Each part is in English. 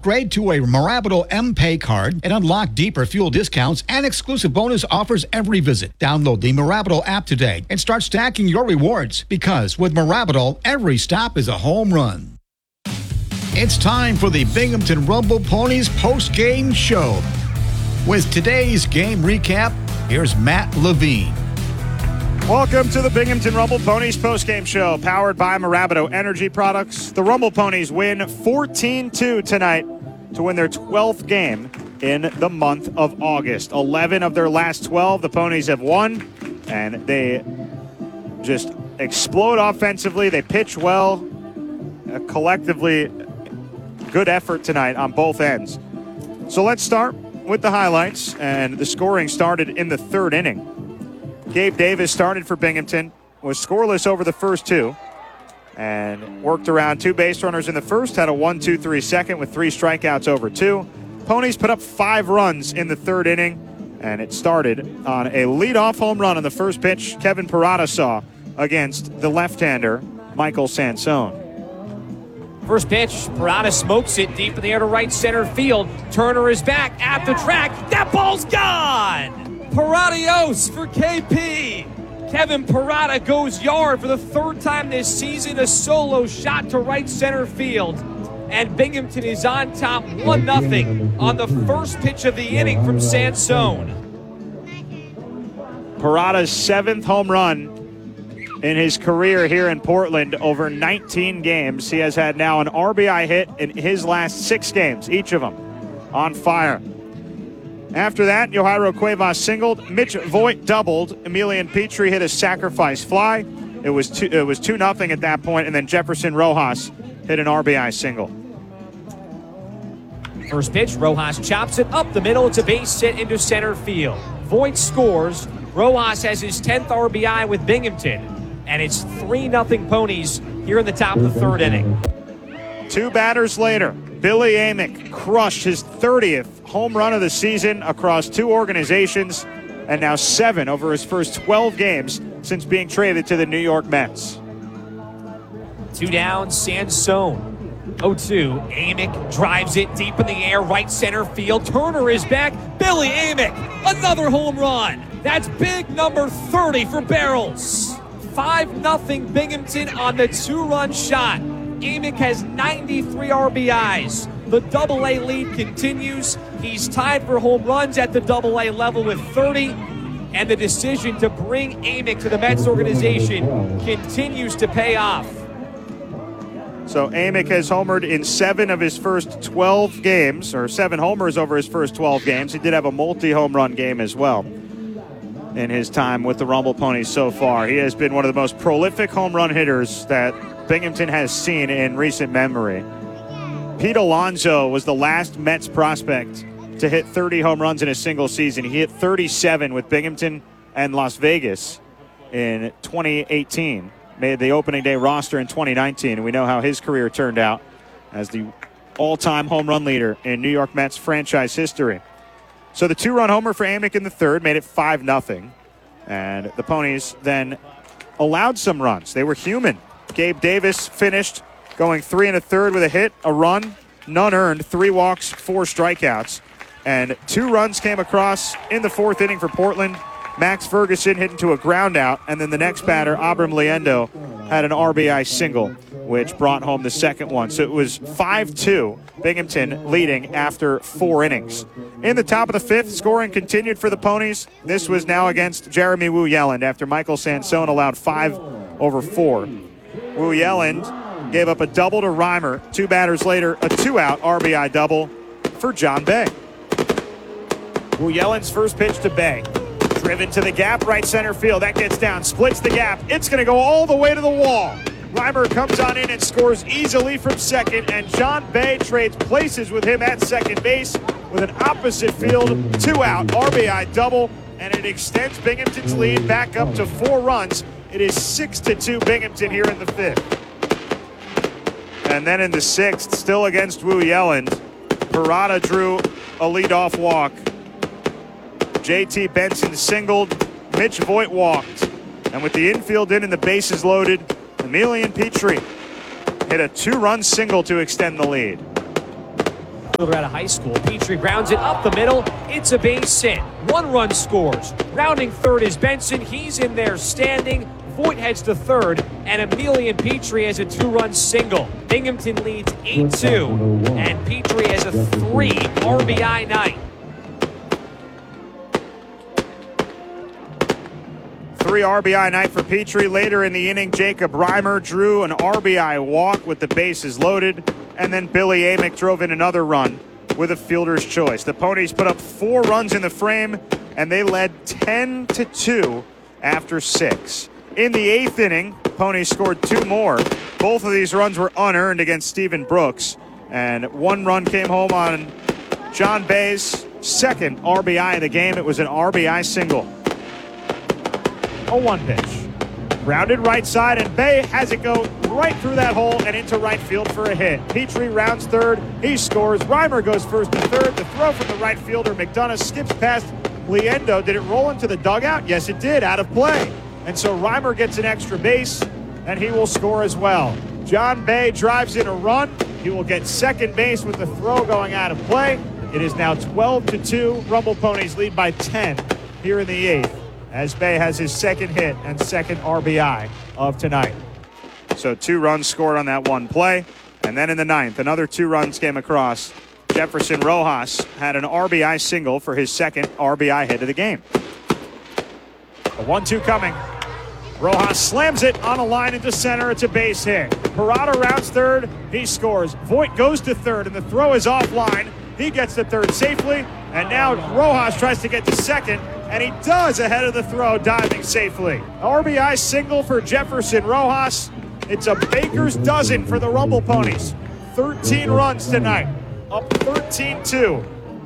Upgrade to a Marabito M-Pay card and unlock deeper fuel discounts and exclusive bonus offers every visit. Download the Marabito app today and start stacking your rewards, because with Marabito, every stop is a home run. It's time for the Binghamton Rumble Ponies post-game show. With today's game recap, here's Matt Levine. Welcome to the Binghamton Rumble Ponies postgame show, powered by Marabito Energy Products. The Rumble Ponies win 14-2 tonight to win their 12th game in the month of August. 11 of their last 12 the Ponies have won, and they just explode offensively. They pitch well. Collectively, good effort tonight on both ends. So let's start with the highlights, and the scoring started in the third inning. Gabe Davis started for Binghamton, was scoreless over the first two, and worked around two base runners in the first, had a 1-2-3 second with 3 strikeouts over 2. Ponies put up 5 runs in the third inning, and it started on a leadoff home run on the first pitch Kevin Parada saw against the left-hander Michael Sansone. First pitch, Parada smokes it deep in the air to right center field. Turner is back at the track. That ball's gone! Paradios for KP. Kevin Parada goes yard for the third time this season. A solo shot to right center field. And Binghamton is on top 1-0 on the first pitch of the inning from Sansone. Parada's 7th home run in his career here in Portland over 19 games. He has had now an RBI hit in his last 6 games, each of them on fire. After that, Yohairo Cuevas singled, Mitch Voigt doubled, Emilian Petrie hit a sacrifice fly. It was 2-0 at that point, and then Jefferson Rojas hit an RBI single. First pitch, Rojas chops it up the middle. It's a base hit into center field. Voigt scores. Rojas has his 10th RBI with Binghamton, and it's 3-0 Ponies here in the top of the third inning. 2 batters later, Billy Amick crushed his 30th home run of the season across 2 organizations, and now 7 over his first 12 games since being traded to the New York Mets. 2 down, Sansone. 0-2. Amick drives it deep in the air, right center field. Turner is back. Billy Amick, another home run. That's big number 30 for Barrels. 5-0 Binghamton on the 2-run shot. Amick has 93 RBIs. The Double-A lead continues. He's tied for home runs at the Double-A level with 30. And the decision to bring Amick to the Mets organization continues to pay off. So Amick has homered in 7 of his first 12 games, or 7 homers over his first 12 games. He did have a multi-home run game as well in his time with the Rumble Ponies so far. He has been one of the most prolific home run hitters that Binghamton has seen in recent memory. Pete Alonso was the last Mets prospect to hit 30 home runs in a single season. He hit 37 with Binghamton and Las Vegas in 2018. Made the opening day roster in 2019, and we know how his career turned out as the all-time home run leader in New York Mets franchise history. So the 2-run homer for Amick in the third made it 5-0, and the Ponies then allowed some runs. They were human. Gabe Davis finished going 3 1/3 with a hit, a run, none earned, 3 walks, 4 strikeouts, and 2 runs came across in the 4th inning for Portland. Max Ferguson hit into a ground out, and then the next batter, Abram Liendo, had an RBI single, which brought home the second one. So it was 5-2, Binghamton leading after 4 innings. In the top of the 5th, scoring continued for the Ponies. This was now against Jeremy Wu Yelland after Michael Sansone allowed 5 over 4. Wu Yelland gave up a double to Reimer. 2 batters later, a 2-out RBI double for John Bay. Wu Yelland's first pitch to Bay. Driven to the gap, right center field. That gets down, splits the gap. It's going to go all the way to the wall. Reimer comes on in and scores easily from second, and John Bay trades places with him at second base with an opposite field 2-out RBI double, and it extends Binghamton's lead back up to 4 runs. It is 6-2 Binghamton here in the 5th. And then in the 6th, still against Wu Yelland, Parada drew a leadoff walk. JT Benson singled, Mitch Voigt walked. And with the infield in and the bases loaded, Emilian Petrie hit a 2-run single to extend the lead. fielder out of high school. Petrie grounds it up the middle. It's a base hit. 1 run scores. Rounding third is Benson. He's in there standing. Voigt heads to third, and Emilian Petrie has a 2-run single. Binghamton leads 8-2, and Petrie has a 3 RBI night. 3 RBI night for Petrie. Later in the inning, Jacob Reimer drew an RBI walk with the bases loaded, and then Billy Amick drove in another run with a fielder's choice. The Ponies put up 4 runs in the frame, and they led 10-2 after 6. In the 8th inning, Ponies scored 2 more. Both of these runs were unearned against Stephen Brooks, and 1 run came home on John Bay's second RBI of the game. It was an RBI single. 0-1 pitch. Grounded right side, and Bay has it go right through that hole and into right field for a hit. Petrie rounds third. He scores. Reimer goes first to third. The throw from the right fielder, McDonough, skips past Liendo. Did it roll into the dugout? Yes, it did. Out of play. And so Reimer gets an extra base, and he will score as well. John Bay drives in a run. He will get second base with the throw going out of play. It is now 12-2. Rumble Ponies lead by 10 here in the 8th, as Bay has his second hit and second RBI of tonight. So 2 runs scored on that one play. And then in the 9th, another 2 runs came across. Jefferson Rojas had an RBI single for his second RBI hit of the game. A 1-2 coming. Rojas slams it on a line into center. It's a base hit. Parada rounds third. He scores. Voigt goes to third, and the throw is offline. He gets to third safely, and now Rojas tries to get to second, and he does ahead of the throw, diving safely. RBI single for Jefferson Rojas. It's a baker's dozen for the Rumble Ponies. 13 runs tonight, up 13-2.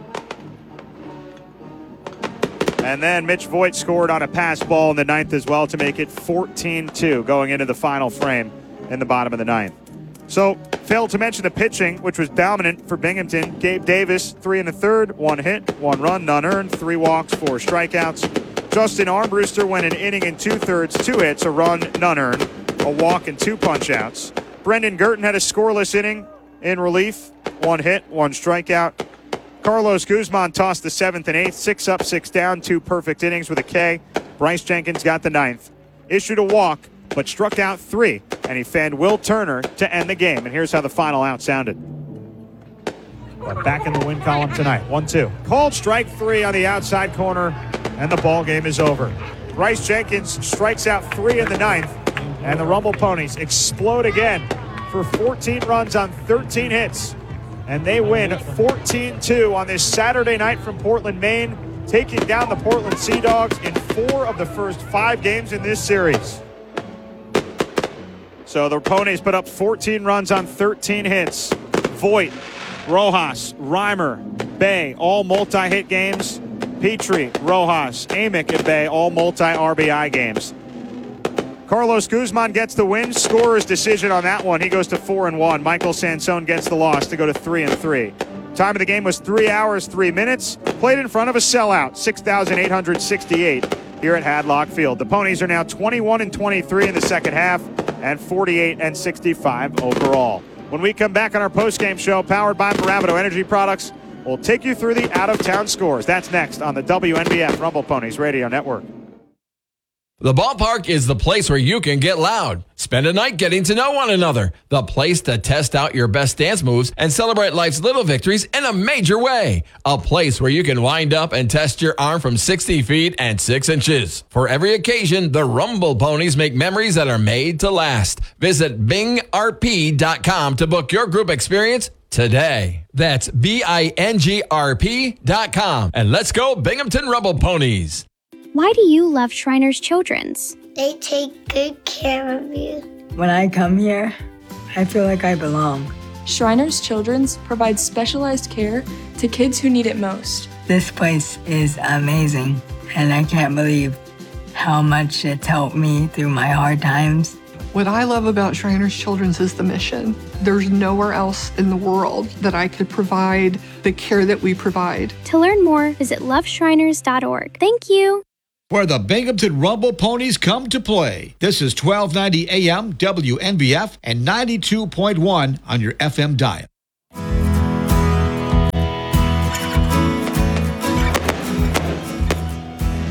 And then Mitch Voigt scored on a pass ball in the 9th as well to make it 14-2 going into the final frame in the bottom of the 9th. So, failed to mention the pitching, which was dominant for Binghamton. Gabe Davis, 3 in the 3rd, 1 hit, 1 run, none earned, 3 walks, 4 strikeouts. Justin Armbruster went an inning and 2/3, 2 hits, a run, none earned, a walk, and 2 punch-outs. Brendan Girton had a scoreless inning in relief, 1 hit, 1 strikeout. Carlos Guzman tossed the 7th and 8th, 6 up, 6 down, 2 perfect innings with a K. Bryce Jenkins got the 9th. Issued a walk, but struck out 3, and he fanned Will Turner to end the game. And here's how the final out sounded. Back in the win column tonight, 1-2. Called strike 3 on the outside corner, and the ball game is over. Bryce Jenkins strikes out 3 in the 9th, and the Rumble Ponies explode again for 14 runs on 13 hits. And they win 14-2 on this Saturday night from Portland, Maine, taking down the Portland Sea Dogs in 4 of the first 5 games in this series. So the Ponies put up 14 runs on 13 hits. Voigt, Rojas, Reimer, Bay, all multi-hit games. Petrie, Rojas, Amick, and Bay, all multi-RBI games. Carlos Guzman gets the win. Scorer's decision on that one. He goes to 4-1. Michael Sansone gets the loss to go to 3-3. Time of the game was 3 hours, 3 minutes. Played in front of a sellout, 6,868 here at Hadlock Field. The Ponies are now 21-23 in the second half and 48-65 overall. When we come back on our postgame show, powered by Bravado Energy Products, we'll take you through the out-of-town scores. That's next on the WNBF Rumble Ponies Radio Network. The ballpark is the place where you can get loud. Spend a night getting to know one another. The place to test out your best dance moves and celebrate life's little victories in a major way. A place where you can wind up and test your arm from 60 feet and 6 inches. For every occasion, the Rumble Ponies make memories that are made to last. Visit bingrp.com to book your group experience today. That's BINGRP.com. And let's go Binghamton Rumble Ponies. Why do you love Shriners Children's? They take good care of you. When I come here, I feel like I belong. Shriners Children's provides specialized care to kids who need it most. This place is amazing, and I can't believe how much it's helped me through my hard times. What I love about Shriners Children's is the mission. There's nowhere else in the world that I could provide the care that we provide. To learn more, visit loveshriners.org. Thank you. Where the Binghamton Rumble Ponies come to play. This is 1290 AM WNBF and 92.1 on your FM dial.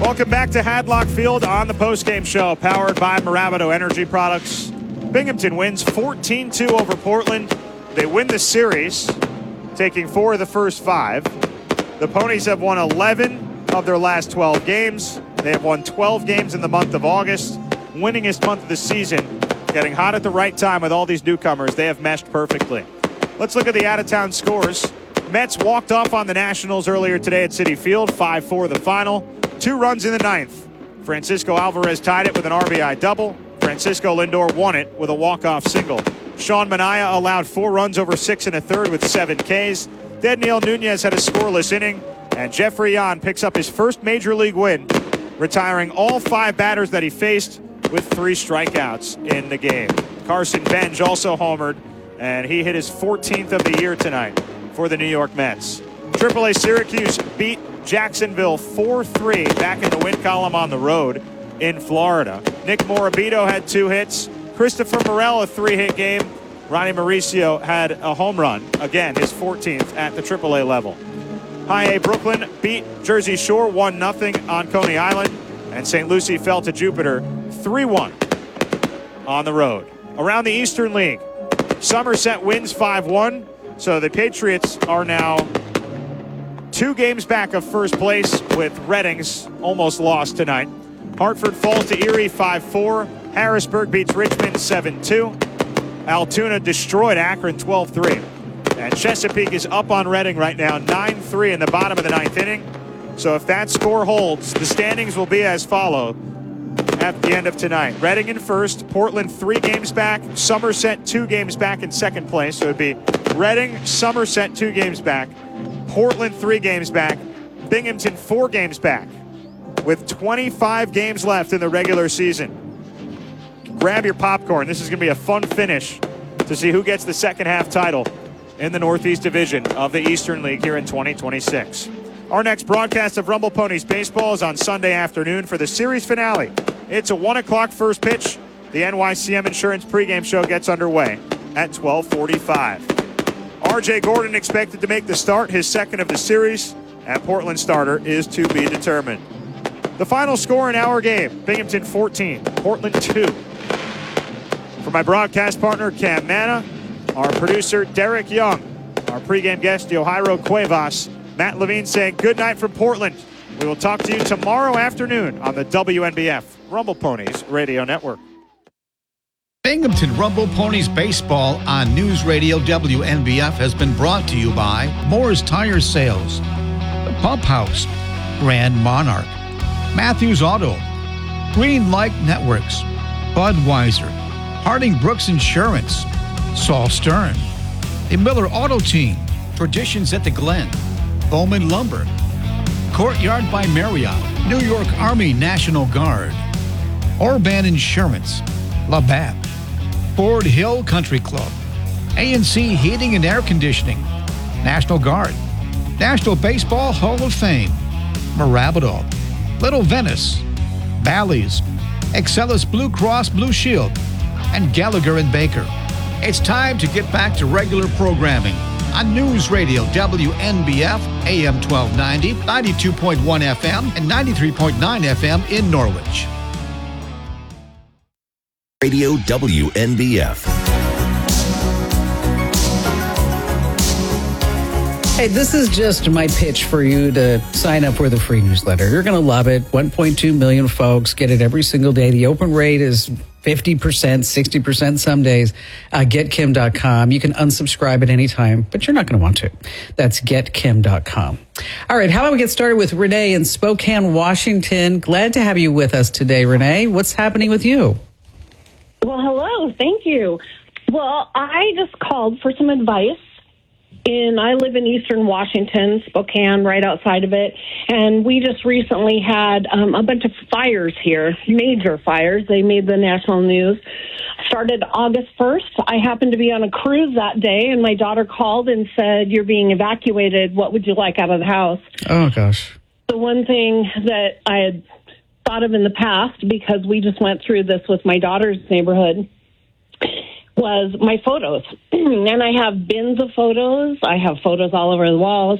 Welcome back to Hadlock Field on the postgame show, powered by Maravido Energy Products. Binghamton wins 14-2 over Portland. They win the series, taking 4 of the first 5. The Ponies have won 11 of their last 12 games. They have won 12 games in the month of August, winningest month of the season. Getting hot at the right time with all these newcomers. They have meshed perfectly. Let's look at the out-of-town scores. Mets walked off on the Nationals earlier today at Citi Field, 5-4 the final. 2 runs in the 9th. Francisco Alvarez tied it with an RBI double. Francisco Lindor won it with a walk-off single. Sean Manaea allowed 4 runs over 6 1/3 with 7 Ks. Dedniel Nunez had a scoreless inning. And Jeffrey Yan picks up his first major league win, retiring all 5 batters that he faced with 3 strikeouts in the game. Carson Benj also homered, and he hit his 14th of the year tonight for the New York Mets. AAA Syracuse beat Jacksonville 4-3 back in the win column on the road in Florida. Nick Morabito had 2 hits. Christopher Morel, a 3-hit game. Ronnie Mauricio had a home run, again, his 14th at the AAA level. High A Brooklyn beat Jersey Shore 1-0 on Coney Island, and St. Lucie fell to Jupiter 3-1 on the road. Around the Eastern League, Somerset wins 5-1, so the Patriots are now 2 games back of first place, with Reddings almost lost tonight. Hartford falls to Erie 5-4. Harrisburg beats Richmond 7-2. Altoona destroyed Akron 12-3. And Chesapeake is up on Reading right now, 9-3 in the bottom of the 9th inning. So if that score holds, the standings will be as follow at the end of tonight. Reading in first, Portland 3 games back, Somerset 2 games back in second place. So it'd be Reading, Somerset 2 games back, Portland 3 games back, Binghamton 4 games back, with 25 games left in the regular season. Grab your popcorn. This is going to be a fun finish to see who gets the second half title in the Northeast Division of the Eastern League here in 2026. Our next broadcast of Rumble Ponies Baseball is on Sunday afternoon for the series finale. It's a 1 o'clock first pitch. The NYCM Insurance pregame show gets underway at 12:45. R.J. Gordon expected to make the start, his second of the series, and Portland starter is to be determined. The final score in our game, Binghamton 14, Portland 2. For my broadcast partner, Cam Manna, our producer, Derek Young, our pregame guest, Yohairo Cuevas, Matt Levine saying good night from Portland. We will talk to you tomorrow afternoon on the WNBF Rumble Ponies Radio Network. Binghamton Rumble Ponies Baseball on News Radio WNBF has been brought to you by Moore's Tire Sales, The Pump House, Grand Monarch, Matthews Auto, Green Light Networks, Budweiser, Harding Brooks Insurance, Saul Stern, the Miller Auto Team, Traditions at the Glen, Bowman Lumber, Courtyard by Marriott, New York Army National Guard, Orban Insurance, Labatt, Ford Hill Country Club, A&C Heating and Air Conditioning, National Guard, National Baseball Hall of Fame, Maravido, Little Venice, Bally's, Excellus Blue Cross Blue Shield, and Gallagher and Baker. It's time to get back to regular programming on News Radio WNBF, AM 1290, 92.1 FM, and 93.9 FM in Norwich. Radio WNBF. Hey, this is just my pitch for you to sign up for the free newsletter. You're going to love it. 1.2 million folks get it every single day. The open rate is 50%, 60% some days. GetKim.com. You can unsubscribe at any time, but you're not going to want to. That's GetKim.com. All right, how about we get started with Renee in Spokane, Washington. Glad to have you with us today, Renee. What's happening with you? Well, hello. Thank you. Well, I just called for some advice. I live in eastern Washington, Spokane, right outside of it, and we just recently had a bunch of fires here, major fires. They made the national news. Started August 1st. I happened to be on a cruise that day, and my daughter called and said, "You're being evacuated. What would you like out of the house?" Oh, gosh. The one thing that I had thought of in the past, because we just went through this with my daughter's neighborhood, was my photos. And I have bins of photos. I have photos all over the walls.